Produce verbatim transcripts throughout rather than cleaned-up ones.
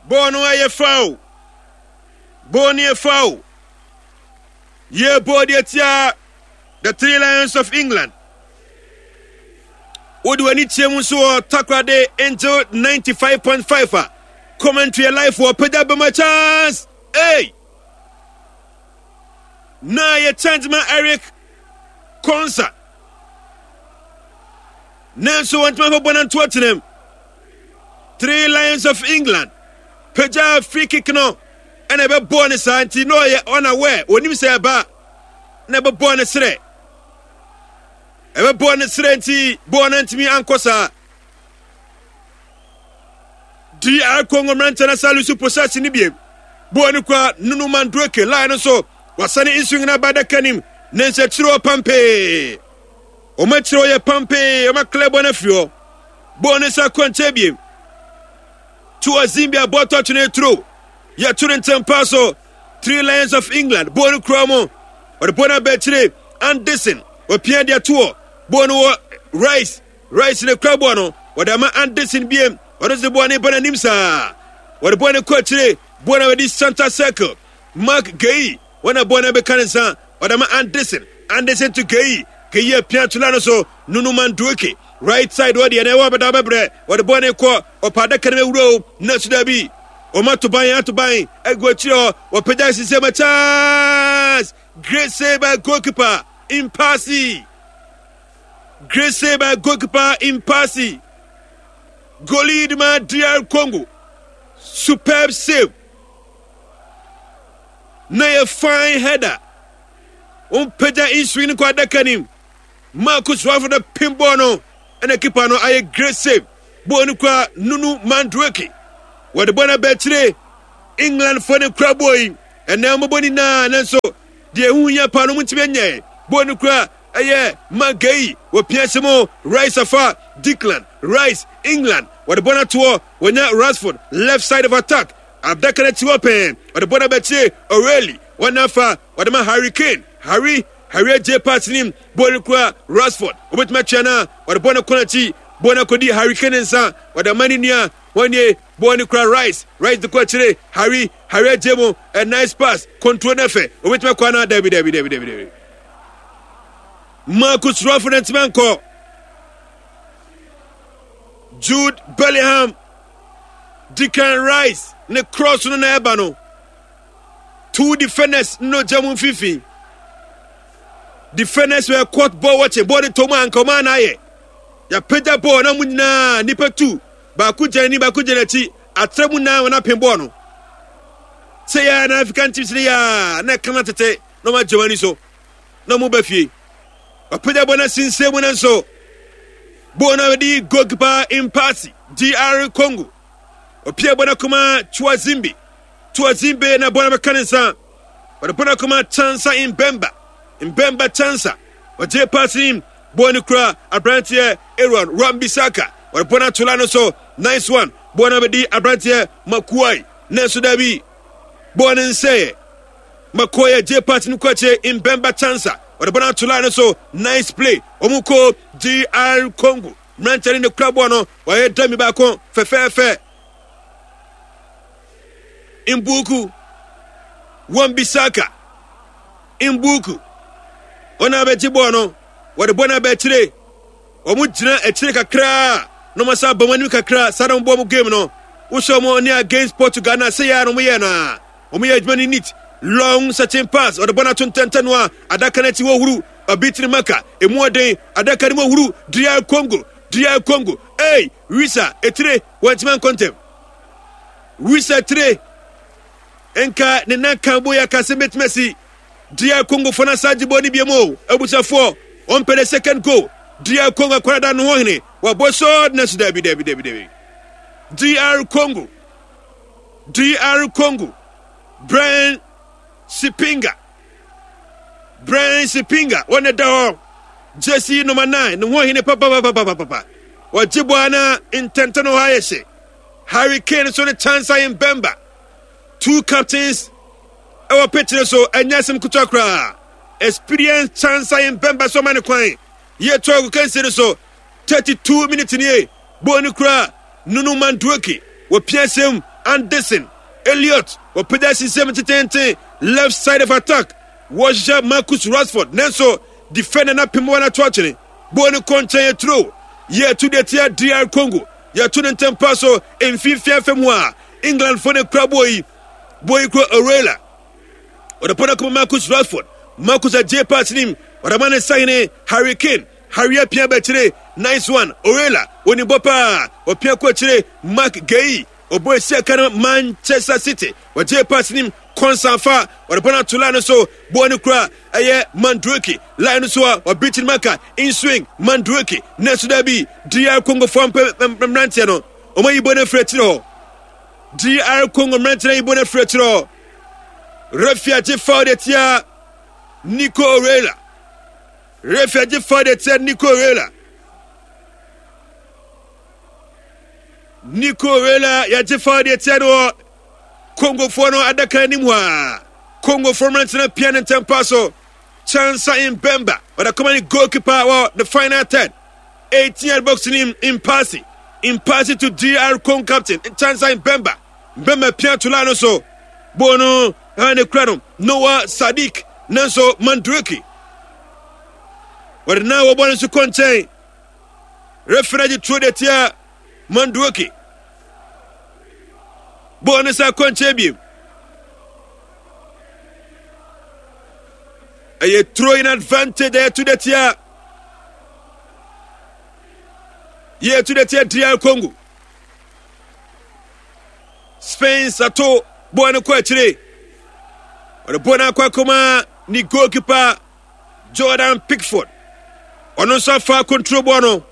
Ball no a foul. Ball near foul. Ye body at ya. The Three Lions of England. Would we need to so Takrade into ninety-five point five. Commentary live for Pedabama chance. Hey! Now your chance, man, Eric Konsa. Nanso want to go on Tottenham. Three Lions of England. Peja free kick no. And ever born a santi no ye unaware. When you say about never born a sre. Ever born a srenti born to me ankosa. D R Congo Mantana Salusu Posas in Ibim. Born kwa Nunu Mandreke line so. Wasani iswing na bada kanim. Nense tro pampe. O metro ye pampe. O ma klebo na fio. Born sa kontebiem. To a Zimbia bottle to tro. Ya turin tempaso. Three Lions of England. Born Cromo. Or the Bona Betre. Anderson. Or Pierre dia tour. Born Rice. Rice in the Crabono. Or the man Anderson B M. Or is the Bona Bonanimsa. Or the Bona Coatre. Bona with this Santa Circle. Mark Gay. When a Bona Becanesa. Or the man Anderson. Anderson to Gay. Gay Piantulano so. Nunu Manduke. Right side wadi ya newa badababre. Wadi bwane kwa. Wapada kaneme uro. Nasu dabi. Oma tubayi atubayi. Egwe chio. Wapeja sisema chance. Great save by goalkeeper. Impasi. Great save by goalkeeper. Impasi. Goalie Dima D R Congo. Superb save. Na a fine header. Umpeja inswini kwa dakanim. Marcus Rashford pimbono. And a keeper no a great save. Bonukwa Nunu Mandreke. What the Bona Betre England for the crab boy. And now Moboni na and so the Unya Panomuntibenye. Bonukwa aye Magay. What Piassimo Rice Afa Dickland Rice England. What the Bona tour when not Rashford left side of attack. Abdakane to open. What the Bona Betre O'Reilly. One afa what the man Hurricane Harry Harry J. Patinim, Bonukwa, Rashford, Obet Machana, or the Bonaconati, Bonacodi, Hurricane and San, or the Maninia, one year, Bonukwa Rice, Rice the Quatre, Harry, Harry Jemo, a nice pass, control Nefe, Obet Macana, David, David, David, David, David. Marcus Rashford and Smanko, Jude Bellingham, Declan Rice, ne cross on Ebano, two defenders, no Jamun Fifi. Defenders were caught ball watching body Toma and Command aye. Ya peja ball na munna nipa two. Bakuja ni bakuja na ti atremu na wana pembono. Say ya na African teams ya na kana tete no ma Giovanni so. No mu bafie. Ba peja ball na sinse mu na so. Bona di goalkeeper Impasi D R Congo. Opia bona kuma Chuazimbi. Chuazimbi na bona makanisa. Ba bona kuma Chansa Mbemba. Mbemba Chansa, or J. Passim, Bonukra, Abrantia, Aaron, Rambisaka, or Bona Tulano so, nice one, Bonabedi, Abrantia, Makuai, Nesudabi, Bonense, Makoya, J. Passim Kwache, Mbemba Chansa, or Bona Tulano so, nice play, Omuko, D R Congo, Rancher in the Crabono, or a dummy back on, Fefe Fe, Imbuku, Wambisaka, Imbuku. Ona betibono what the Bona Betre Omujina a trick kakra no masa bomanu kakra sadam bomb game no Ushomo near against Portugal na say ya no muyana omuya admani nit long certain pass or the Bona tuntantanwa adakaneti wo huru abitri maka emu oden adakani mo huru D R Congo D R Congo hey Wisa etre wantman contem Wisa tre enka ne nanka boya kasebet Messi D R Congo fana saji boni biemo abusa four on per the second goal D R Congo kwada no hene wa boso na su dabi dabi dabi dabi D R Congo D R Congo Brian Sipinga Brian Sipinga one the Jesse number nine no hene papa papa papa papa wa jibwana intentano hayese Hurricane so the chance in Bemba two captains. Our picture so and yasim kutakra experience chance in Bemba so many coin. Ye talk consider so thirty-two minutes in here. Bonukra Nunu Mandweki. We piasem Anderson, Elliott, or Pedasi seventy left side of attack. Was Marcus Rashford. Nenso defender na Pimwana Twachini. Bonu Conte through. Yeah, to the tier D R Congo. Yeah, to the Tempaso in Fifia Femwa. England for the Craboy. Boyko Orela. Or the Ponako Marcus Rashford. Marcus a J pass him. Or the man is signing Harry Kane. Harry Pierre Betre. Nice one. Orela. Onibopa. Or Pierre Coatre. Mark Gay. Or boy Sekano Manchester City. Or J pass him. Konsanfa. Or the Bona Tulano so. Bonukra. Aye Mandruki. Linuswa. Or Bitin Maka. In swing. Mandruki. Nesudabi. D R Congo from Mrantiano. Or my Bona Fretro. D R Congo Mrantiano Bona Fretro. Refugee for the tia Nico Orela. Refugee for the tia Nico Orela. Nico Orela yaje for the tia no Congo for no adaka nimwa. Congo for Mrantiano pian and tempaso. Chansa in Bemba. Or the commanding goalkeeper or the final third. eighteen boxing him in passing. In passing to D R Congo captain. Chansa in Bemba. Bemba pian tulano so. Bono Hane Kradom, Noah Sadiq, Nanso Mandruki. But now we're going to contain referee through the tier Mandruki. Bonus are contribute. A throwing advantage there to the tier. Yeah, to the tier D R Congo. Spain Sato, Bono Quatre. The Bona Kwakuma ni goalkeeper Jordan Pickford. Ono so far control bono.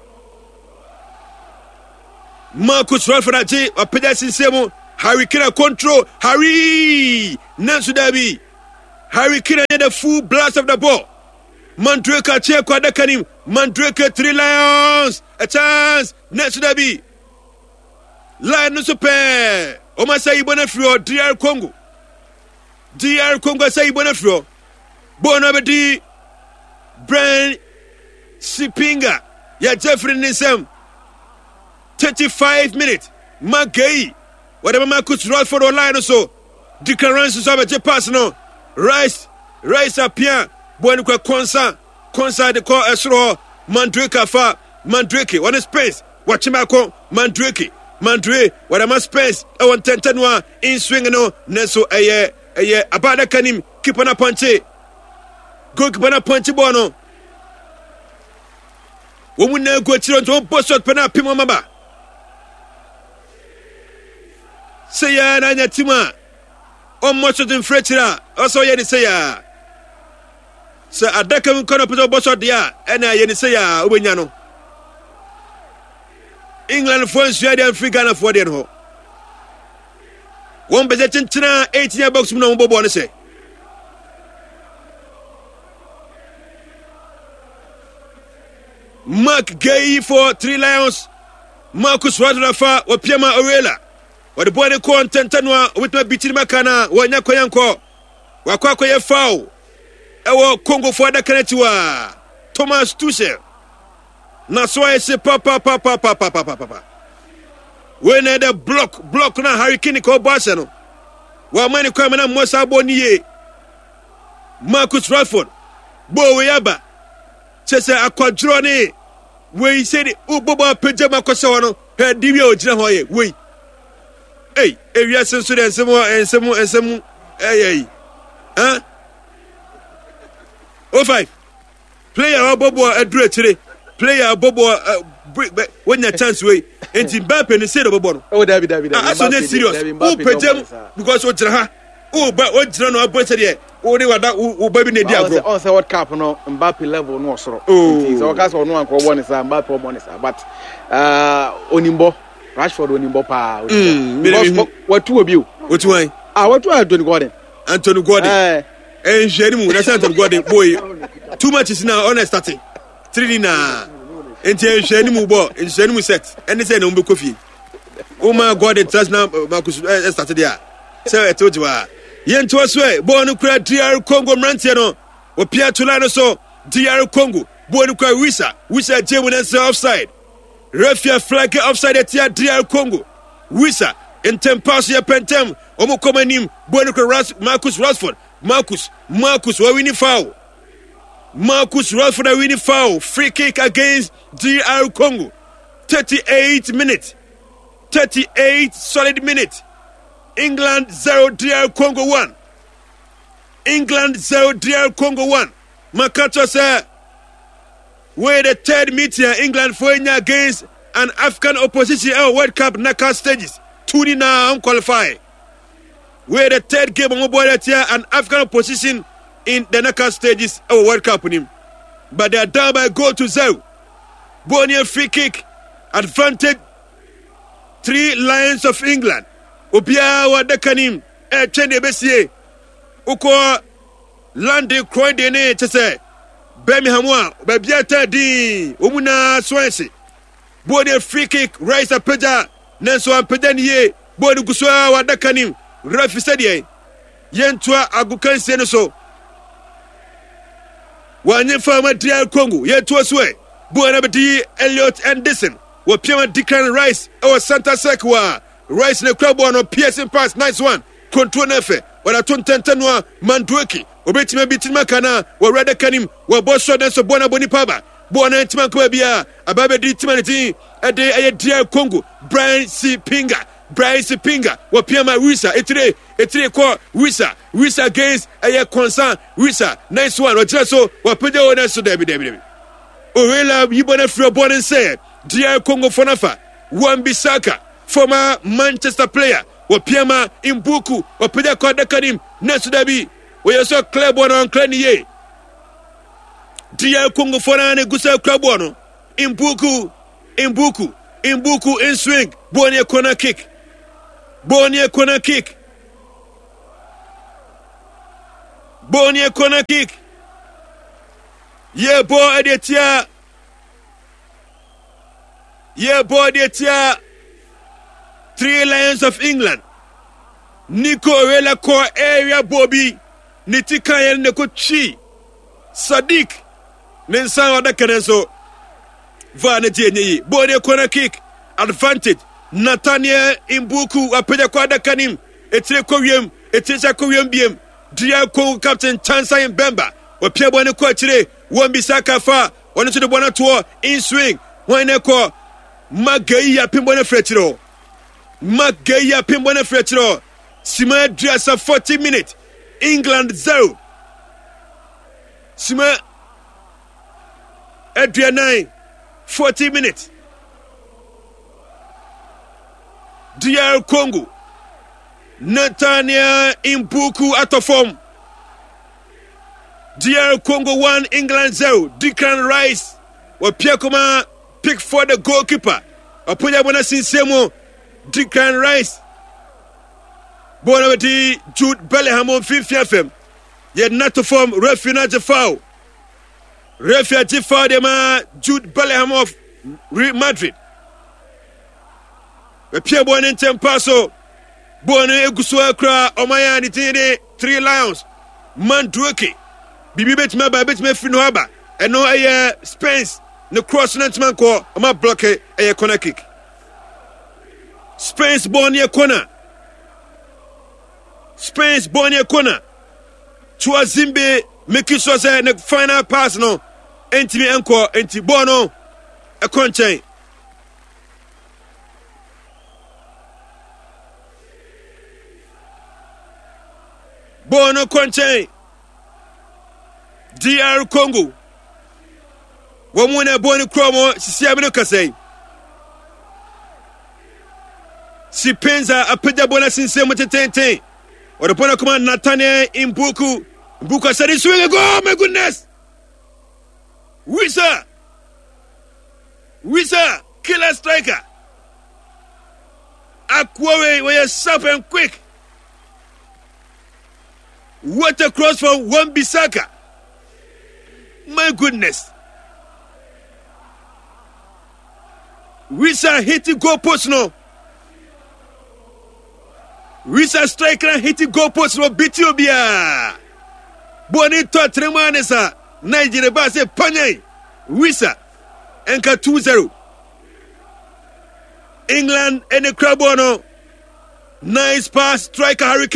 Marcus Rashford aje apedasi semo Harry Kane control Harry Nansudabi. Harry Kane had the full blast of the ball. Mandreka che kwa dakanim. Mandreka three Lions. A chance Nansudabi. Lion no super. Omasa ibona frio D R Congo. D R Congo say Bonafro Bonabedi Brian Sipinga Ya Jeffrey Nisem thirty-five minutes Magay whatever Marcus Rashford online so Declarance so a pass no Rice Rice appear Bonuka Konsa Konsa de call Esro Mandreka fa Mandreke one space Wachimako Mandreke Mandre whatever space I want ten ten in swing no Neso aye Eye abada kanim keep on a punche. Go keep on a punche bono. Woman na go chiro to boss shot pena pimo maba. Say ya na nyatima. O mo shot in frechira. Also ye ni say ya. Say adaka mun kono pito boss shot dia. Ena ye ni say ya obenya no. England for Sweden Africa na for den ho. One bezetin tina eighteen box no bobo on say. Mark Gay for three Lions. Marcus Rashford or Pierre Orela. Or the boy content with my beating Makana or Nyakoyanko. Wakako ye foul. Ewo Congo for the Kanetiwa. Thomas Tuchel. Na so I say papa papa papa papa papa. When the block block na Harry Kane ko Barcelona. Wa mani kwa na Musa Boniye. Marcus Rashford. Bo Weyaba. Chese akwadro ni. We said ubobo pejama ko se wono. He diwi o gina ho ye. We. Hey, area senso de ensemo ensemo ensemo eh eh. Huh? oh five. Player obobo adure tire. Player bobo uh, when your chance way and Mbappe and say the bobo. Oh, David, David, David. I'm not serious. Oh, Pejem because what Jaha. Oh, but what Jano about here? Oh, they were that. Oh, baby, they are. Oh, say what cap no Mbappe level no so. Oh, so guys, no one call one is Mbappe one is but uh Onimbo Rashford Onimbo pa. Because what two of you? What way? Ah, what two Anthony Gordon? Anthony Gordon. Eh, and Jerimu. That's Anthony Gordon. Boy, too much is now honest starting. Three na enti enhwani mu bo enhwani mu set ene say na umbe kofi o ma god trust na Marcus start there say told you ah yento so e bo no kura D R Congo Mrantie no o pia tula no so D R Congo bo no kura Wisa Wisa jemu na say offside referee flag offside at D R Congo Wisa Intempas ya pentem. Omo komanim. Bono Ras Marcus Rashford. Marcus. Marcus wa winning foul. Marcus Rashford a winning foul. Free kick against D R Congo. thirty-eight minutes. thirty-eight solid minutes. England zero, D R Congo one. England zero, D R Congo one. Makato say, we're the third meeting England fighting against an African opposition in World Cup knockout stages. Two now unqualified. We're the third game on board here, an African opposition in the knockout stages of World Cup with him. But they are down by goal to zero. Bonnier free kick. Advantage. Three Lions of England. Obia wa dekanim. E chende besie. Uko lande kroy dene chese. Birmingham wa. Babia tadi. Umuna Swansea. Bonnier free kick. Rise a peja. Nenso an peja niye. Bonnier kuswa wa dekanim. Refi sadie. Yentwa agukan seneso. Wanye fama D R Congo. Yentwa swe. Bonnier bedi Elliot Anderson. Wapiama Declan Rice. Our Santa Sekwa. Rice ne crab one on piercing pass. Nice one. Control nefe. Wala ton tentenwa Mandueki. Obeti me bitin makana. Wa rada kanim. Wa bosso denso bona boni paba. Bona intiman kwa biya. Ababe di timaniti. Ade aye D R Congo. Brian C. Pinga. Brian C. Pinga. Wapiama Risa. Etire. Etire kwa Risa. Risa against aye Konsan. Risa. Nice one. Wajira so. Wapende ona so debi debi debi. Orela yibone frio bonen say. D R Congo Fonafa. Wan-Bissaka. Former Manchester player. Wapiama Imbuku. Wapida kwa dekanim. Nesu dabi. Wayaso Klebono on Kleniye. D R Congo Fonane Gusa Klebono. Imbuku. Imbuku. Imbuku in swing. Bonnier corner kick. Bonnier corner kick. Bonnier corner kick. Yeah, boy, Adetia. Yeah, boy, Adetia. Three Lions of England. Nico Rela core area Bobby. Nitikayel Neko Chi. Sadiq. Nensan wada Kaneso. Vane Jenny. Bonnier corner kick. Advantage. Nathaniel Imbuku. Apeja kwa dakanim. Etre Koreum. Etre Koreum B M. D R Congo captain Chansa Mbemba. Wapia bwane kwa chile. Wan-Bissaka fa. Wane to the bwana tour. In swing. Wane kwa. Magaya pimbone fretiro. Magaya pimbone fretiro. Sima dressa forty minutes. England zero. Sima Adria nine. forty minutes. D R Congo. Nathaniel Imbuku out of form. D R Congo one, England zero. Declan Rice. Wapia kuma pick for the goalkeeper. Apunya bona sinsemo. Declan Rice. Bona wati Jude Bellingham on fifth F M. Yet not to form referee not to foul. Referee to foul them Jude Bellingham of Real Madrid. Wapia bona intempaso. Bona eguswa kra omaya ni tini three Lions. Mandueki. Bibi bet me ba bet me finu aba. Eno aye Spence ne cross nantman ko ama block aye corner kick. Spence Bonnier corner. Spence Bonnier corner. Chua Zimbe make so say ne final pass no. Entimi enko enti bono e konchen. Bono konchen. D R Congo. Wamuna boni kromo sisiamino kasei. Si penza apeda bona sinsemo tetente. Odopona kuma Nathaniel Imbuku. Imbuku asari swing a go, oh my goodness. Wisa. Wisa, killer striker. Akwawe where you sharp and quick. What a cross from Wan-Bissaka. My goodness. Wisa hit the goal post no. Wisa striker hit the goal post no. Bitobia. Bonito Tremanesa. Nigeria base Panyay. Wisa. Enka two zero. England and the Crabono. Nice pass, striker Harry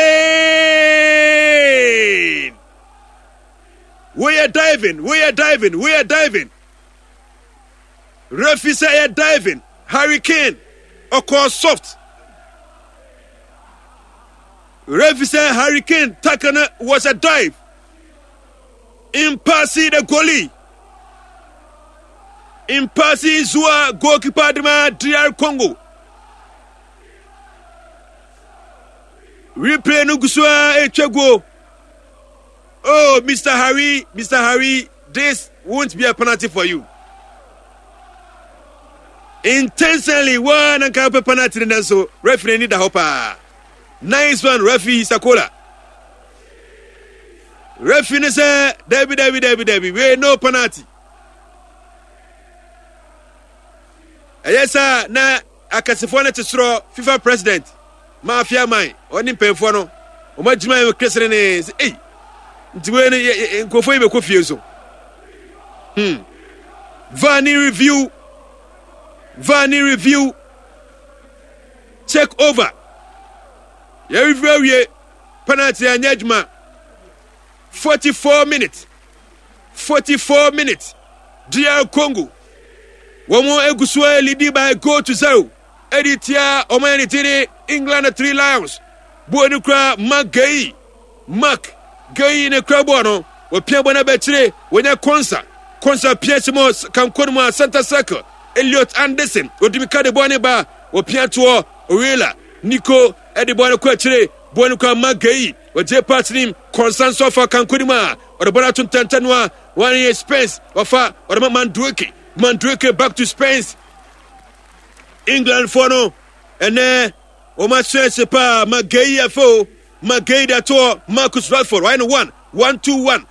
Kane. We are diving, we are diving, we are diving. Referee say diving. Harry Kane, of course, soft. Referee say Harry Kane tackle was a dive. Impasi the goalie. Impasi Zua goalkeeper Dima D R Congo. Replay no gusua echego. Oh, Mister Harry, Mister Harry, this won't be a penalty for you. Intentionally, one and can't penalty and so referee need the hopper. Nice one, referee Sakola. Referee say, Debbie, Debbie, Debbie, Debbie, we no penalty. Yes, sir. Na akasifona to throw FIFA president. Mafia man, oni mpemfo no. O majima e kresere ne, eh. Ntiwe ne nkofo ibe kofie so. Hmm. Vani review. Vani review. Check over. Ya review ye penalty anyajma. forty-four minutes. forty-four minutes. D R Congo. Womo eguswa lidi by go to zero. Editia omani tiri England three Lions. Buonu kra Mark Gay. Mark Gay ne krabono. Wo pia bona betire wonya konsa. Konsa piesimo kankonuma Santa Circle. Elliot Anderson odimika de bone ba wo pia to Orela Nico edibone kwa tire buonu kra Mark Gay. Wo je partnim consensus for kankonuma. Or bona tuntantanwa one year Spence wafa or Mandruki. Mandruki back to Spence. England for no. And then, o ma se pa Magay fo Magay da to Marcus Rashford. Right one, one two one.